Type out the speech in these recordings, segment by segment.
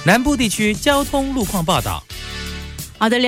南部地区交通路况报道。 好的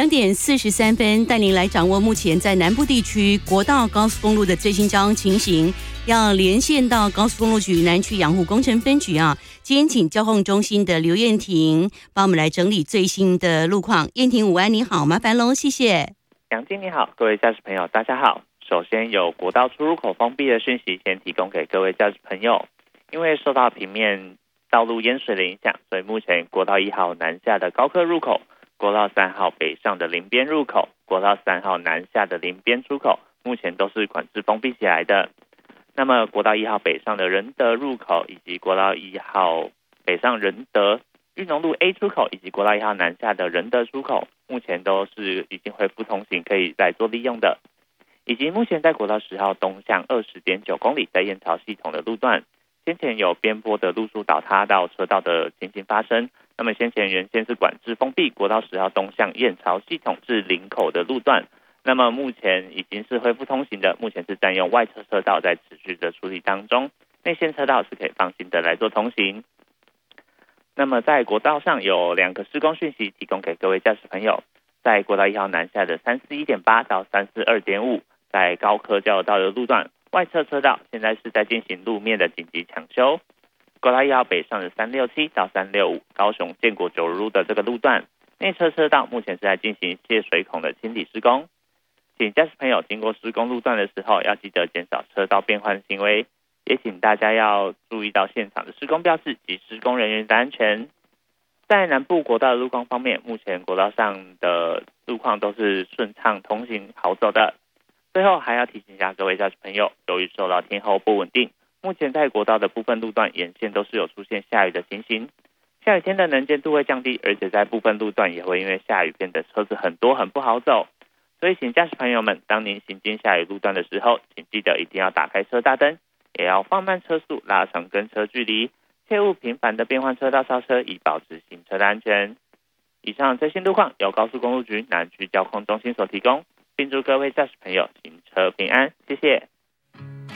，2:43带您来掌握目前在南部地区国道高速公路的最新交通情形。要连线到高速公路局南区养护工程分局啊，今天请交通中心的刘燕婷帮我们来整理最新的路况。燕婷午安，你好，麻烦喽，谢谢。 杨经你好，各位驾驶朋友大家好。首先有国道出入口封闭的讯息先提供给各位驾驶朋友，因为受到平面道路淹水的影响，所以目前国道1号南下的高科入口、国道3号北上的林边入口、国道3号南下的林边出口目前都是管制封闭起来的。那么国道1号北上的仁德入口以及国道1号北上仁德裕农路 A 出口以及国道1号南下的仁德出口目前都是已经恢复通行，可以来做利用的。以及目前在国道10号东向20.9公里在燕巢系统的路段，先前有边坡的路树倒塌到车道的情形发生。那么先前原先是管制封闭国道10号东向燕巢系统至林口的路段，那么目前已经是恢复通行的，目前是占用外侧车道在持续的处理当中，内线车道是可以放心的来做通行。那么在国道上有2个施工讯息提供给各位驾驶朋友，在国道1号南下的341.8到342.5，在高科交流道的路段外侧车道现在是在进行路面的紧急抢修。国道1号北上的367到365高雄建国九如路的这个路段内侧车道目前是在进行泄水孔的清理施工，请驾驶朋友经过施工路段的时候要记得减少车道变换行为，也请大家要注意到现场的施工标志及施工人员的安全。在南部国道的路况方面，目前国道上的路况都是顺畅通行好走的。最后还要提醒一下各位驾驶朋友，由于受到天候不稳定，目前在国道的部分路段沿线都是有出现下雨的情形，下雨天的能见度会降低，而且在部分路段也会因为下雨变得车子很多很不好走，所以请驾驶朋友们，当您行经下雨路段的时候，请记得一定要打开车大灯，也要放慢车速，拉长跟车距离，切勿频繁的变换车道超车，以保持行车的安全。以上最新路况由高速公路局南区交通中心所提供，并祝各位驾驶朋友行车平安，谢谢。